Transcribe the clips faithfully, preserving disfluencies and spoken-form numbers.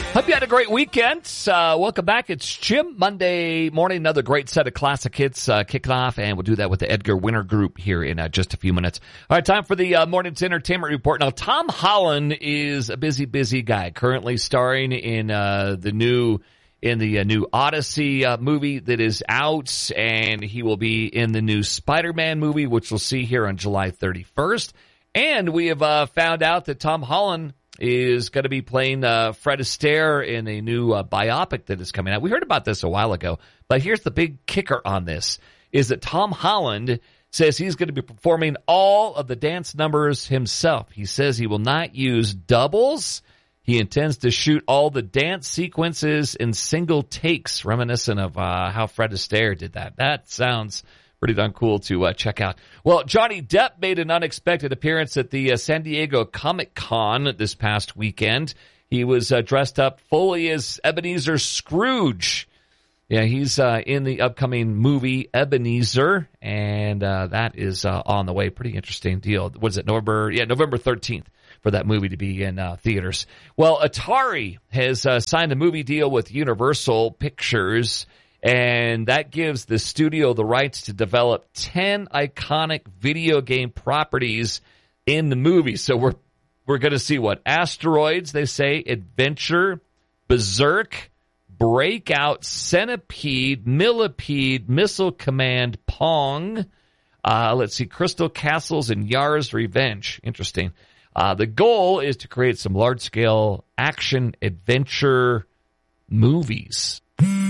Hope you had a great weekend. Uh, welcome back. It's Jim. Monday morning, another great set of classic hits uh, kicking off, and we'll do that with the Edgar Winter Group here in uh, just a few minutes. All right, time for the uh, morning's entertainment report. Now, Tom Holland is a busy, busy guy, currently starring in uh, the new in the uh, new Odyssey uh, movie that is out, and he will be in the new Spider-Man movie, which we'll see here on July thirty-first. And we have uh, found out that Tom Holland is going to be playing uh, Fred Astaire in a new uh, biopic that is coming out. We heard about this a while ago, but here's the big kicker on this, is that Tom Holland says he's going to be performing all of the dance numbers himself. He says he will not use doubles. He intends to shoot all the dance sequences in single takes, reminiscent of uh, how Fred Astaire did that. That sounds pretty darn cool to uh, check out. Well, Johnny Depp made an unexpected appearance at the uh, San Diego Comic-Con this past weekend. He was uh, dressed up fully as Ebenezer Scrooge. Yeah, he's uh, in the upcoming movie Ebenezer, and uh, that is uh, on the way. Pretty interesting deal. Was it November? Yeah, November thirteenth for that movie to be in uh, theaters. Well, Atari has uh, signed a movie deal with Universal Pictures, and that gives the studio the rights to develop ten iconic video game properties in the movie. So we're we're going to see what? Asteroids, they say, Adventure, Berserk, Breakout, Centipede, Millipede, Missile Command, Pong. Uh, let's see, Crystal Castles, and Yar's Revenge. Interesting. Uh, the goal is to create some large-scale action-adventure movies.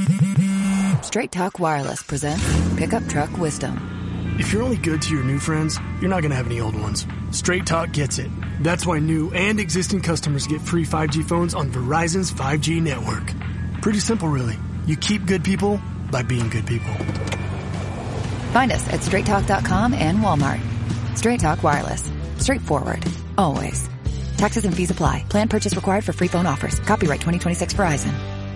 Straight Talk Wireless presents Pickup Truck Wisdom. If you're only good to your new friends, you're not going to have any old ones. Straight Talk gets it. That's why new and existing customers get free five G phones on Verizon's five G network. Pretty simple, really. You keep good people by being good people. Find us at straight talk dot com and Walmart. Straight Talk Wireless. Straightforward. Always. Taxes and fees apply. Plan purchase required for free phone offers. Copyright twenty twenty-six Verizon.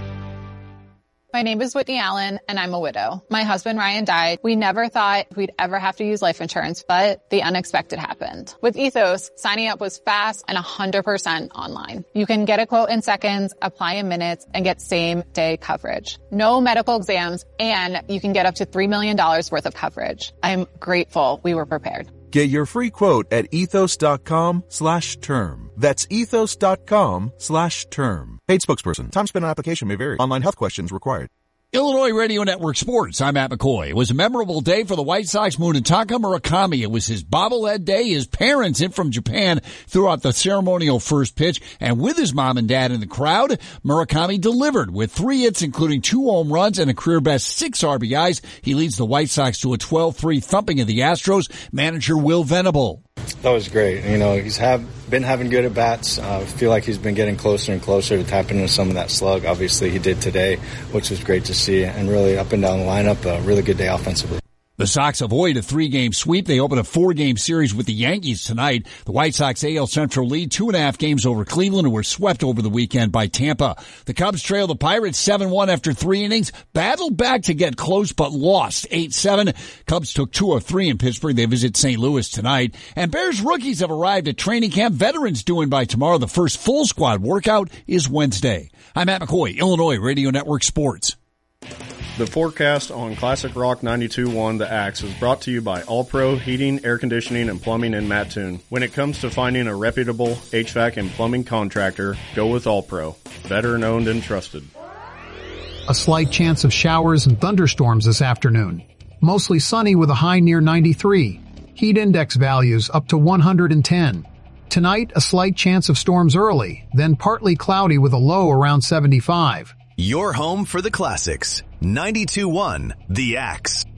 My name is Whitney Allen, and I'm a widow. My husband, Ryan, died. We never thought we'd ever have to use life insurance, but the unexpected happened. With Ethos, signing up was fast and one hundred percent online. You can get a quote in seconds, apply in minutes, and get same-day coverage. No medical exams, and you can get up to three million dollars worth of coverage. I'm grateful we were prepared. Get your free quote at ethos.com slash term. That's ethos.com slash term. Paid spokesperson. Time spent on application may vary. Online health questions required. Illinois Radio Network Sports. I'm Matt McCoy. It was a memorable day for the White Sox. Munetaka Murakami. It was his bobblehead day. His parents in from Japan threw out the ceremonial first pitch. And with his mom and dad in the crowd, Murakami delivered with three hits, including two home runs and a career-best six R B Is. He leads the White Sox to a twelve three thumping of the Astros. Manager Will Venable. That was great. You know, he's have been having good at-bats. I uh, feel like he's been getting closer and closer to tapping into some of that slug. Obviously, he did today, which was great to see. And really up and down the lineup, a really good day offensively. The Sox avoid a three-game sweep. They open a four-game series with the Yankees tonight. The White Sox A L Central lead two and a half games over Cleveland, who were swept over the weekend by Tampa. The Cubs trail the Pirates seven one after three innings, battled back to get close but lost eight seven. Cubs took two of three in Pittsburgh. They visit Saint Louis tonight. And Bears rookies have arrived at training camp. Veterans due in by tomorrow. The first full squad workout is Wednesday. I'm Matt McCoy, Illinois Radio Network Sports. The forecast on Classic Rock ninety-two point one The Axe is brought to you by All Pro Heating, Air Conditioning, and Plumbing in Mattoon. When it comes to finding a reputable H V A C and plumbing contractor, go with All Pro. Veteran owned and trusted. A slight chance of showers and thunderstorms this afternoon. Mostly sunny with a high near ninety-three. Heat index values up to one hundred ten. Tonight, a slight chance of storms early, then partly cloudy with a low around seventy-five. Your home for the classics. ninety-two point one The Axe.